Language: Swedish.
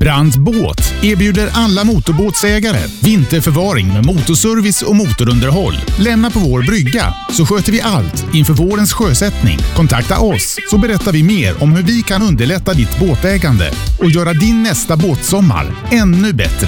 Brandt Båt erbjuder alla motorbåtsägare vinterförvaring med motorservice och motorunderhåll. Lämna på vår brygga så sköter vi allt inför vårens sjösättning. Kontakta oss så berättar vi mer om hur vi kan underlätta ditt båtägande och göra din nästa båtsommar ännu bättre.